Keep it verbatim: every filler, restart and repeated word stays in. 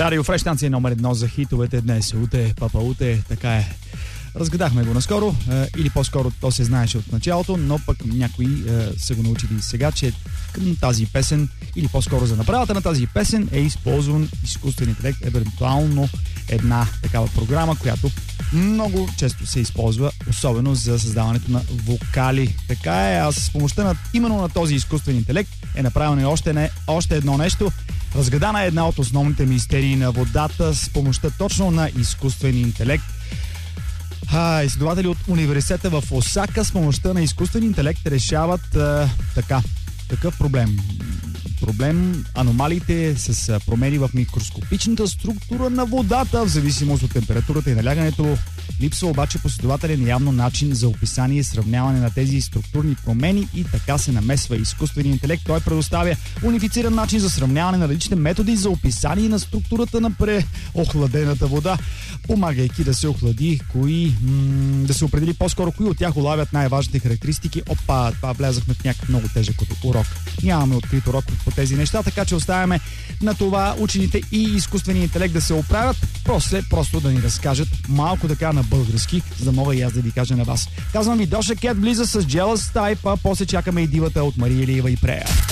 Радио Фреш, станция номер едно за хитовете днес. Уте, папа, уте, така е. Разгадахме го наскоро, е, или по-скоро то се знаеше от началото, но пък някои е, са го научили сега, че към тази песен, или по-скоро за направата на тази песен е използван изкуствен интелект, евентуално една такава програма, която много често се използва, особено за създаването на вокали. Така е, а с помощта на именно на този изкуствен интелект е направено и още, не, още едно нещо. Разгадана е една от основните мистерии на водата с помощта точно на изкуствен интелект. А, изследователи от университета в Осака с помощта на изкуствен интелект решават а, така, такъв проблем. Проблем аномалиите с промени в микроскопичната структура на водата в зависимост от температурата и налягането. Липсва обаче последователен явно начин за описание и сравняване на тези структурни промени и така се намесва изкуственият интелект. Той предоставя унифициран начин за сравняване на различни методи за описание на структурата на преохладената вода, помагайки да се охлади кои, м- да се определи по-скоро кои от тях улавят най-важните характеристики. Опа, това влязахме в някакъв много тежък урок. Нямаме открит урок по тези неща, така че оставяме на това учените и изкуственият интелект да се оправят, после просто да ни разкажат малко така на български, за да мога и аз да ви кажа на вас. Казвам ви, Доша Кет влиза с Jealous Type, а после чакаме и дивата от Мария Илиева и Прея.